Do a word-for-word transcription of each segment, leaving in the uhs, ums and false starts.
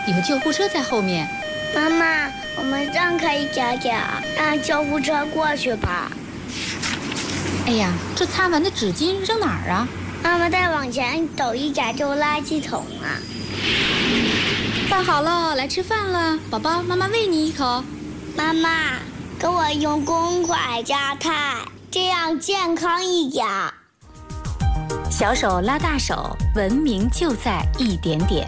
有救护车在后面。 妈妈，我们让开一点点，让救护车过去吧。 哎呀，这擦完的纸巾扔哪儿啊？ 妈妈再往前走一点就垃圾桶了。 饭好了，来吃饭了，宝宝，妈妈喂你一口。 妈妈，给我用公筷夹菜，这样健康一点。 小手拉大手，文明就在一点点。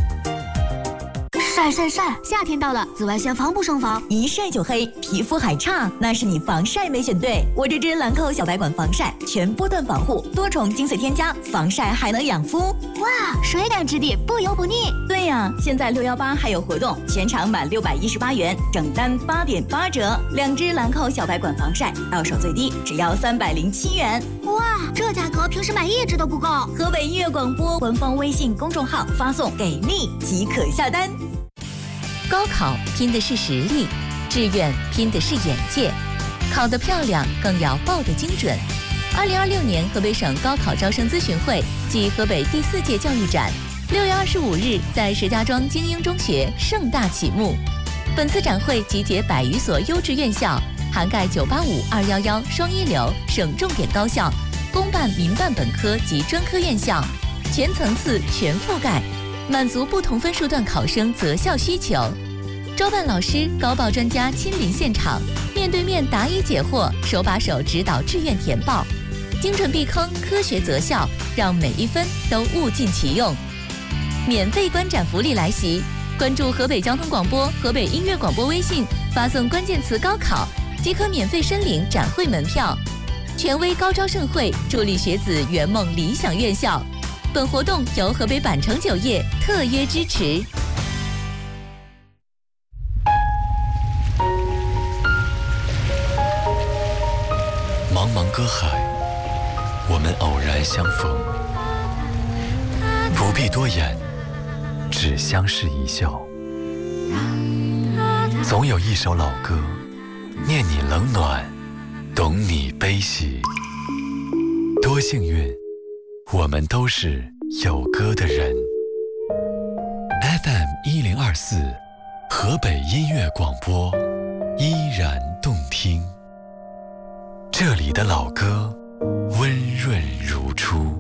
晒晒晒！夏天到了，紫外线防不胜防， 一晒就黑，皮肤还差，那是你防晒没选对。我这支兰蔻小白管防晒，全波段防护，多重精粹添加，防晒还能养肤。 哇，水感质地，不油不腻。 对呀，现在六一八还有活动，全场满六百一十八元，整单八点八折。两支兰蔻小白管防晒，到手最低只要三百零七元。 哇，这价格平时买一支都不够。 河北音乐广播官方微信公众号发送“给力”即可下单。 高考拼的是实力，志愿拼的是眼界，考得漂亮更要报得精准。二零二六年河北省高考招生咨询会暨河北第四届教育展，六月二十五日在石家庄精英中学盛大启幕。本次展会集结百余所优质院校，涵盖九八五、二一一双一流省重点高校、公办、民办本科及专科院校，全层次、全覆盖。满足不同分数段考生择校需求，招办老师、高报专家亲临现场，面对面答疑解惑，手把手指导志愿填报，精准避坑，科学择校，让每一分都物尽其用。免费观展福利来袭，关注河北交通广播、河北音乐广播微信，发送关键词“高考”即可免费申领展会门票。权威高招盛会，助力学子圆梦理想院校。本活动由河北百城酒业特约支持。 茫茫歌海，我们偶然相逢，不必多言，只相视一笑。总有一首老歌，念你冷暖，懂你悲喜。多幸运，我们都是有歌的人。F M 一零二四，河北音乐广播，依然动听。这里的老歌温润如初。